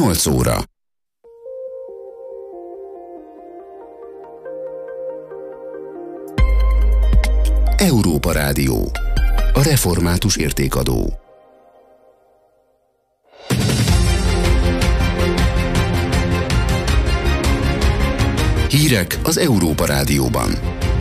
8 óra. Európa Rádió. A református értékadó. Hírek az Európa Rádióban.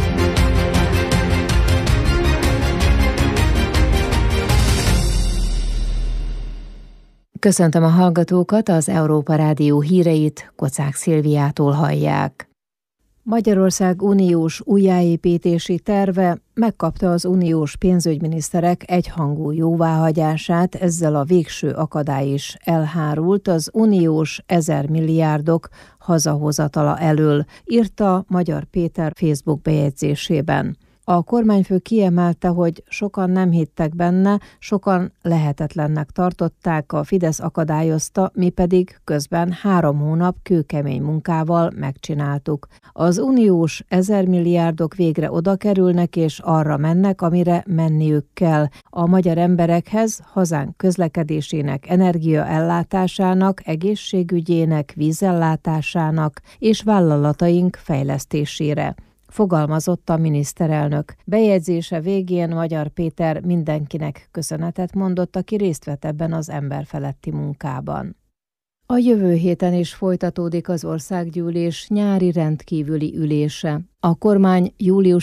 Köszöntöm a hallgatókat, az Európa Rádió híreit Kocák Szilviától hallják. Magyarország uniós újjáépítési terve megkapta az uniós pénzügyminiszterek egyhangú jóváhagyását, ezzel a végső akadály is elhárult az uniós 1000 milliárdok hazahozatala elől, írta Magyar Péter Facebook bejegyzésében. A kormányfő kiemelte, hogy sokan nem hittek benne, sokan lehetetlennek tartották, a Fidesz akadályozta, mi pedig közben 3 hónap kőkemény munkával megcsináltuk. Az uniós 1000 milliárdok végre oda kerülnek és arra mennek, amire menniük kell. A magyar emberekhez, hazánk közlekedésének, energiaellátásának, egészségügyének, vízellátásának és vállalataink fejlesztésére, fogalmazott a miniszterelnök. Bejegyzése végén Magyar Péter mindenkinek köszönetet mondott, aki részt vett ebben az emberfeletti munkában. A jövő héten is folytatódik az országgyűlés nyári rendkívüli ülése. A kormány július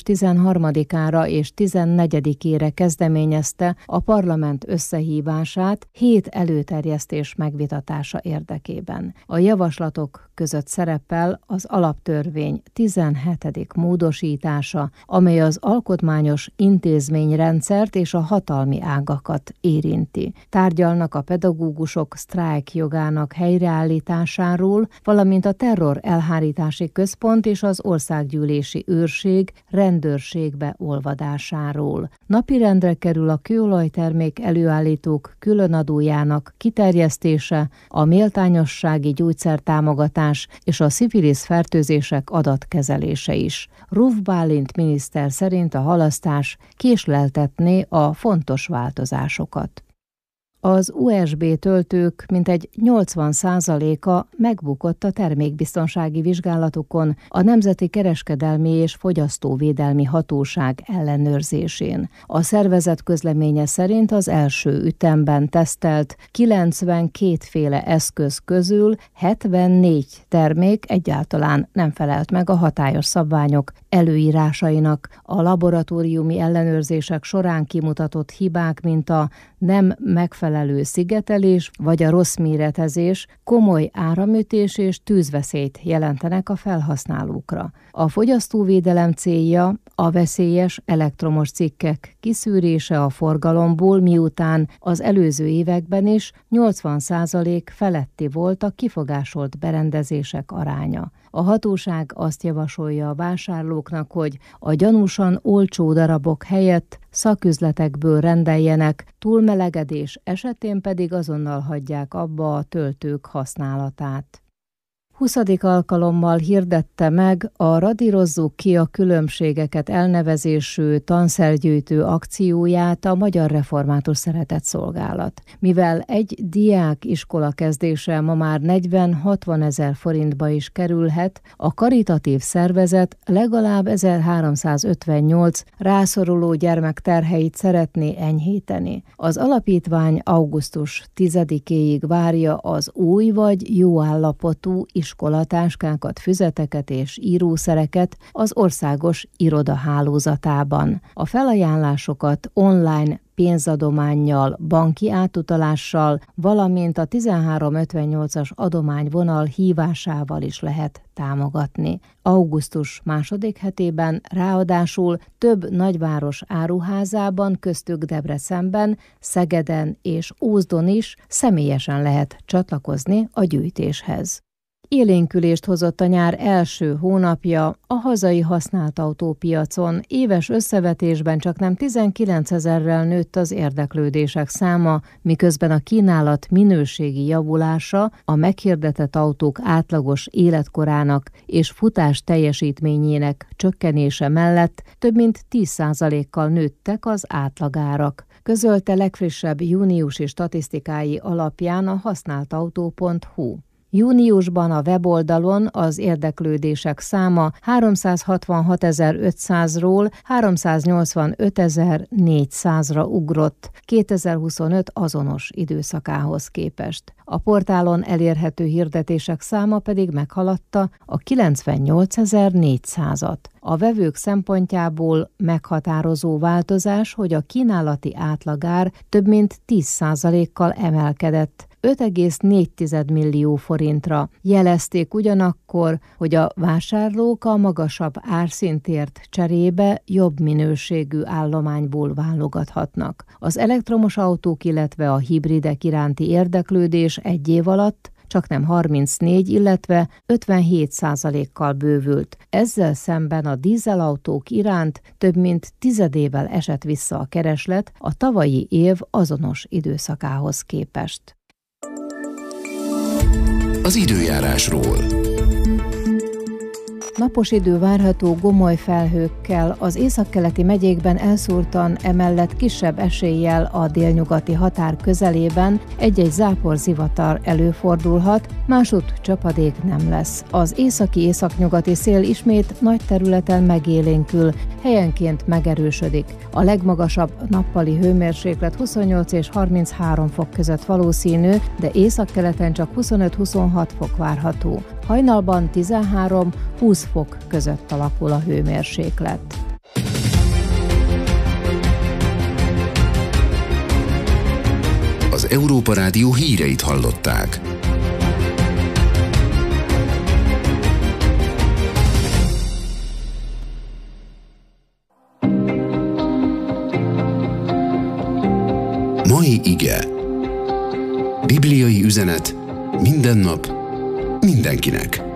13-ára és 14-ére kezdeményezte a parlament összehívását 7 előterjesztés megvitatása érdekében. A javaslatok között szerepel az alaptörvény 17. módosítása, amely az alkotmányos intézményrendszert és a hatalmi ágakat érinti. Tárgyalnak a pedagógusok sztrájkjogának helyreállításáról, valamint a terror elhárítási központ és az országgyűlés őrség rendőrségbe olvadásáról. Napirendre kerül a kőolajtermék előállítók különadójának kiterjesztése, a méltányossági gyógyszertámogatás és a szifilisz fertőzések adatkezelése is. Ruf Bálint miniszter szerint a halasztás késleltetné a fontos változásokat. Az USB töltők mintegy 80%-a megbukott a termékbiztonsági vizsgálatokon, a Nemzeti Kereskedelmi és Fogyasztóvédelmi Hatóság ellenőrzésén. A szervezet közleménye szerint az első ütemben tesztelt 92 féle eszköz közül 74 termék egyáltalán nem felelt meg a hatályos szabványok előírásainak. A laboratóriumi ellenőrzések során kimutatott hibák, mint a nem megfelelő szigetelés vagy a rossz méretezés, komoly áramütés és tűzveszélyt jelentenek a felhasználókra. A fogyasztóvédelem célja a veszélyes elektromos cikkek kiszűrése a forgalomból, miután az előző években is 80% feletti volt a kifogásolt berendezések aránya. A hatóság azt javasolja a vásárlóknak, hogy a gyanúsan olcsó darabok helyett szaküzletekből rendeljenek, túlmelegedés esetén pedig azonnal hagyják abba a töltők használatát. 20. alkalommal hirdette meg a Radírozzuk ki a különbségeket elnevezésű tanszergyűjtő akcióját a Magyar Református Szeretetszolgálat. Mivel egy diák iskola kezdése ma már 40-60 ezer forintba is kerülhet, a karitatív szervezet legalább 1358 rászoruló gyermek terheit szeretné enyhíteni. Az alapítvány augusztus 10-éig várja az új vagy jó állapotú iskolatáskákat, füzeteket és írószereket az országos irodahálózatában. A felajánlásokat online pénzadománnyal, banki átutalással, valamint a 1358-as adományvonal hívásával is lehet támogatni. Augusztus második hetében ráadásul több nagyváros áruházában, köztük Debrecenben, Szegeden és Ózdon is személyesen lehet csatlakozni a gyűjtéshez. Élénkülést hozott a nyár első hónapja a hazai használt autópiacon. Éves összevetésben csaknem 19 000-rel nőtt az érdeklődések száma, miközben a kínálat minőségi javulása, a meghirdetett autók átlagos életkorának és futás teljesítményének csökkenése mellett több mint 10%-kal nőttek az átlagárak, közölte legfrissebb júniusi statisztikái alapján a használtautó.hu. Júniusban a weboldalon az érdeklődések száma 366.500-ról 385.400-ra ugrott 2025 azonos időszakához képest. A portálon elérhető hirdetések száma pedig meghaladta a 98.400-at. A vevők szempontjából meghatározó változás, hogy a kínálati átlagár több mint 10%-kal emelkedett, 5,4 millió forintra. Jelezték ugyanakkor, hogy a vásárlók a magasabb árszintért cserébe jobb minőségű állományból válogathatnak. Az elektromos autók, illetve a hibridek iránti érdeklődés egy év alatt csaknem 34, illetve 57%-kal bővült. Ezzel szemben a dízelautók iránt több mint tizedével esett vissza a kereslet a tavalyi év azonos időszakához képest. Az időjárásról. Napos idő várható gomoly felhőkkel, az északkeleti megyékben elszórtan, emellett kisebb eséllyel a délnyugati határ közelében egy-egy záporzivatar előfordulhat, másutt csapadék nem lesz. Az északi-északnyugati szél ismét nagy területen megélénkül, helyenként megerősödik. A legmagasabb nappali hőmérséklet 28 és 33 fok között valószínű, de északkeleten csak 25-26 fok várható. Hajnalban 13-20 fok között alakul a hőmérséklet. Az Európa Rádió híreit hallották. Mai ige. Bibliai üzenet minden nap, mindenkinek.